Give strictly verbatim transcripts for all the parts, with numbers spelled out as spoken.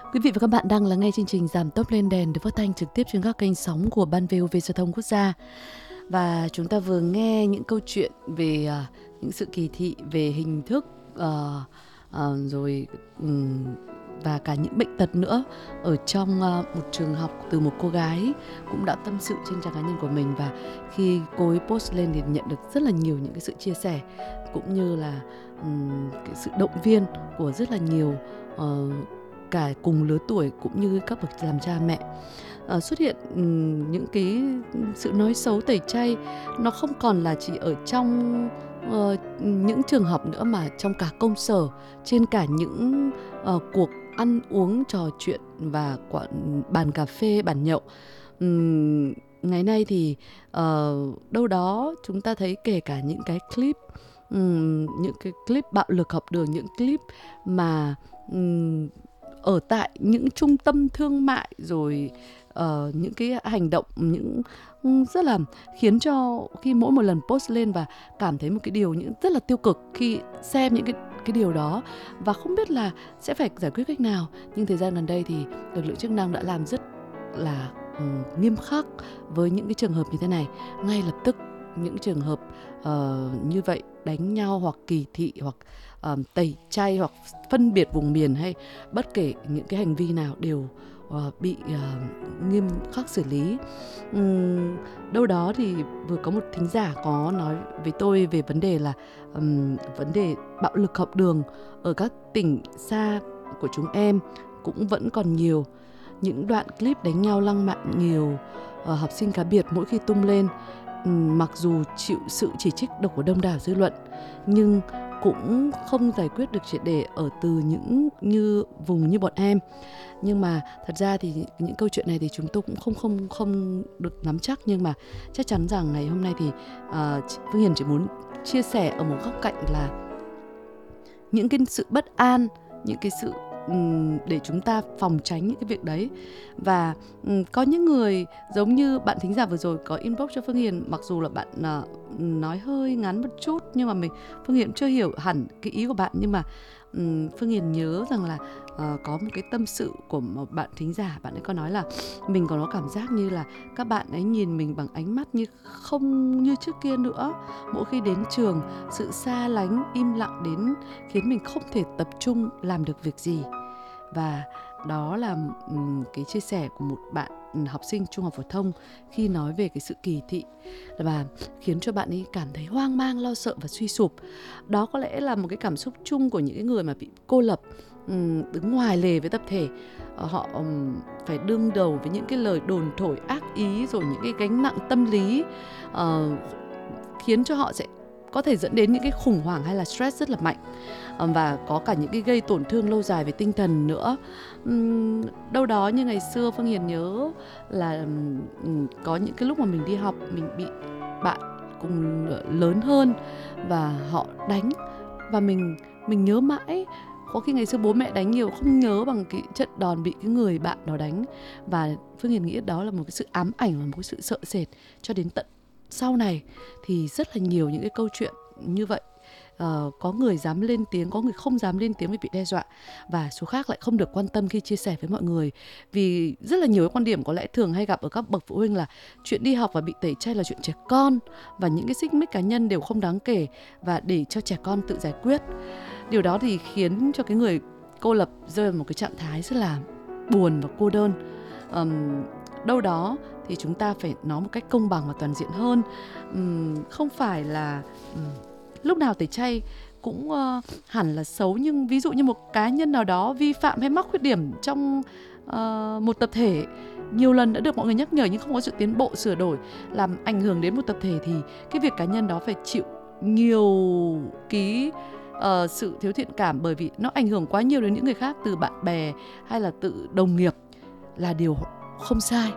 Quý vị và các bạn đang lắng nghe chương trình Giảm tốc lên đèn được phát thanh trực tiếp trên các kênh sóng của Ban vê o vê Giao thông Quốc gia. Và chúng ta vừa nghe những câu chuyện về uh, những sự kỳ thị về hình thức uh, uh, rồi um, và cả những bệnh tật nữa ở trong uh, một trường học từ một cô gái cũng đã tâm sự trên trang cá nhân của mình. Và khi cô ấy post lên thì nhận được rất là nhiều những cái sự chia sẻ cũng như là um, cái sự động viên của rất là nhiều uh, cả cùng lứa tuổi cũng như các bậc làm cha mẹ. Uh, xuất hiện um, những cái sự nói xấu tẩy chay nó không còn là chỉ ở trong uh, những trường học nữa mà trong cả công sở, trên cả những uh, cuộc ăn uống trò chuyện và quán, bàn cà phê, bàn nhậu. Um, ngày nay thì uh, đâu đó chúng ta thấy kể cả những cái clip um, những cái clip bạo lực học đường, những clip mà um, ở tại những trung tâm thương mại, rồi uh, những cái hành động những rất là khiến cho khi mỗi một lần post lên và cảm thấy một cái điều những rất là tiêu cực khi xem những cái cái điều đó và không biết là sẽ phải giải quyết cách nào. Nhưng thời gian gần đây thì lực lượng chức năng đã làm rất là um, nghiêm khắc với những cái trường hợp như thế này. Ngay lập tức những trường hợp uh, như vậy, đánh nhau hoặc kỳ thị hoặc uh, tẩy chay hoặc phân biệt vùng miền hay bất kể những cái hành vi nào đều uh, bị uh, nghiêm khắc xử lý. Um, đâu đó thì vừa có một thính giả có nói với tôi về vấn đề là um, vấn đề bạo lực học đường ở các tỉnh xa của chúng em cũng vẫn còn nhiều. Những đoạn clip đánh nhau lăng mạ nhiều uh, học sinh cá biệt mỗi khi tung lên, um, mặc dù chịu sự chỉ trích độc của đông đảo dư luận nhưng cũng không giải quyết được triệt để ở từ những như vùng như bọn em. Nhưng mà thật ra thì những câu chuyện này thì chúng tôi cũng không không không được nắm chắc, nhưng mà chắc chắn rằng ngày hôm nay thì uh, Phương Hiền chỉ muốn chia sẻ ở một góc cạnh là những cái sự bất an, những cái sự um, để chúng ta phòng tránh những cái việc đấy. Và um, có những người giống như bạn thính giả vừa rồi có inbox cho Phương Hiền, mặc dù là bạn uh, nói hơi ngắn một chút nhưng mà mình Phương Hiền chưa hiểu hẳn cái ý của bạn, nhưng mà um, Phương Hiền nhớ rằng là uh, có một cái tâm sự của một bạn thính giả. Bạn ấy có nói là mình còn có cảm giác như là các bạn ấy nhìn mình bằng ánh mắt như không như trước kia nữa. Mỗi khi đến trường, sự xa lánh, im lặng đến khiến mình không thể tập trung làm được việc gì. Và đó là um, cái chia sẻ của một bạn học sinh trung học phổ thông khi nói về cái sự kỳ thị và khiến cho bạn ấy cảm thấy hoang mang, lo sợ và suy sụp. Đó có lẽ là một cái cảm xúc chung của những cái người mà bị cô lập, um, đứng ngoài lề với tập thể. Uh, họ um, phải đương đầu với những cái lời đồn thổi ác ý, rồi những cái gánh nặng tâm lý uh, khiến cho họ sẽ có thể dẫn đến những cái khủng hoảng hay là stress rất là mạnh, và có cả những cái gây tổn thương lâu dài về tinh thần nữa. Uhm, đâu đó như ngày xưa Phương Hiền nhớ là um, có những cái lúc mà mình đi học, mình bị bạn cùng lớn hơn và họ đánh, và mình mình nhớ mãi. Có khi ngày xưa bố mẹ đánh nhiều không nhớ bằng cái trận đòn bị cái người bạn đó đánh, và Phương Hiền nghĩ đó là một cái sự ám ảnh và một cái sự sợ sệt cho đến tận sau này. Thì rất là nhiều những cái câu chuyện như vậy. Uh, có người dám lên tiếng, có người không dám lên tiếng vì bị đe dọa, và số khác lại không được quan tâm khi chia sẻ với mọi người. Vì rất là nhiều cái quan điểm có lẽ thường hay gặp ở các bậc phụ huynh là chuyện đi học và bị tẩy chay là chuyện trẻ con, và những cái xích mích cá nhân đều không đáng kể, và để cho trẻ con tự giải quyết. Điều đó thì khiến cho cái người cô lập rơi vào một cái trạng thái rất là buồn và cô đơn. um, Đâu đó thì chúng ta phải nói một cách công bằng và toàn diện hơn. um, Không phải là um, lúc nào tẩy chay cũng uh, hẳn là xấu, nhưng ví dụ như một cá nhân nào đó vi phạm hay mắc khuyết điểm trong uh, một tập thể nhiều lần đã được mọi người nhắc nhở nhưng không có sự tiến bộ sửa đổi, làm ảnh hưởng đến một tập thể, thì cái việc cá nhân đó phải chịu nhiều cái uh, sự thiếu thiện cảm, bởi vì nó ảnh hưởng quá nhiều đến những người khác, từ bạn bè hay là tự đồng nghiệp, là điều không sai.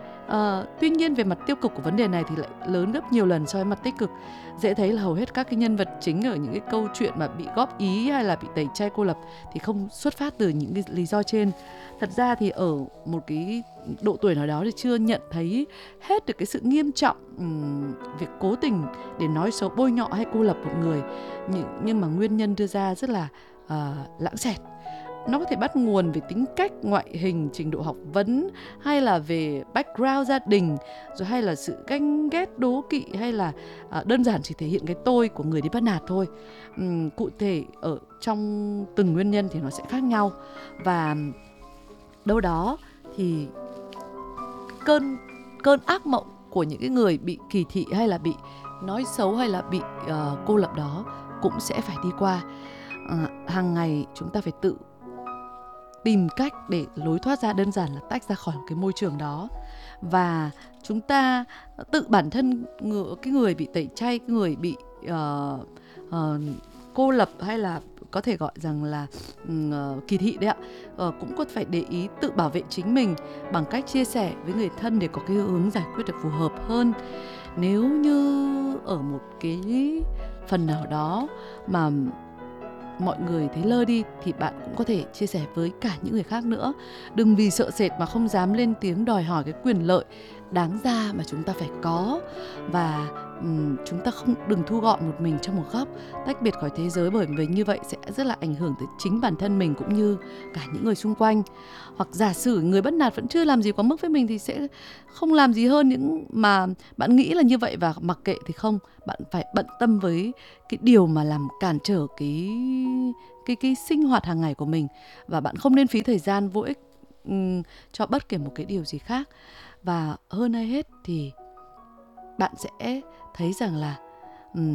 À, tuy nhiên về mặt tiêu cực của vấn đề này thì lại lớn gấp nhiều lần so với mặt tích cực. Dễ thấy là hầu hết các cái nhân vật chính ở những cái câu chuyện mà bị góp ý hay là bị tẩy chay cô lập thì không xuất phát từ những cái lý do trên. Thật ra thì ở một cái độ tuổi nào đó thì chưa nhận thấy hết được cái sự nghiêm trọng um, việc cố tình để nói xấu, bôi nhọ hay cô lập một người, nhưng, nhưng mà nguyên nhân đưa ra rất là uh, lãng xẹt. nó có thể bắt nguồn về tính cách, ngoại hình, trình độ học vấn, hay là về background gia đình, rồi hay là sự ganh ghét, đố kỵ, hay là à, đơn giản chỉ thể hiện cái tôi của người đi bắt nạt thôi. Ừm, cụ thể ở trong từng nguyên nhân thì nó sẽ khác nhau, và đâu đó thì cơn cơn ác mộng của những cái người bị kỳ thị hay là bị nói xấu hay là bị uh, cô lập đó cũng sẽ phải đi qua. Uh, hàng ngày chúng ta phải tự tìm cách để lối thoát ra, đơn giản là tách ra khỏi cái môi trường đó. Và chúng ta tự bản thân người, cái người bị tẩy chay, cái người bị uh, uh, cô lập hay là có thể gọi rằng là uh, kỳ thị đấy ạ, uh, cũng có phải để ý tự bảo vệ chính mình bằng cách chia sẻ với người thân để có cái hướng giải quyết được phù hợp hơn. Nếu như ở một cái phần nào đó mà mọi người thấy lơ đi thì bạn cũng có thể chia sẻ với cả những người khác nữa. Đừng vì sợ sệt mà không dám lên tiếng đòi hỏi cái quyền lợi đáng ra mà chúng ta phải có. Và um, chúng ta không đừng thu gọn một mình trong một góc, tách biệt khỏi thế giới, bởi vì như vậy sẽ rất là ảnh hưởng tới chính bản thân mình cũng như cả những người xung quanh. Hoặc giả sử người bắt nạt vẫn chưa làm gì quá mức với mình thì sẽ không làm gì hơn những mà bạn nghĩ là như vậy và mặc kệ thì không. Bạn phải bận tâm với cái điều mà làm cản trở cái cái cái sinh hoạt hàng ngày của mình, và bạn không nên phí thời gian vô ích um, cho bất kể một cái điều gì khác. Và hơn ai hết thì bạn sẽ thấy rằng là